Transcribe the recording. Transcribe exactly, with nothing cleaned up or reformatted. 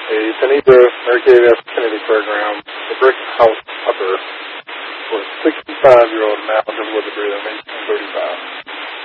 a Tanita Mary Kay Kennedy program, the brick house upper, for a sixty-five-year-old man lived with a breathing in nineteen thirty-five.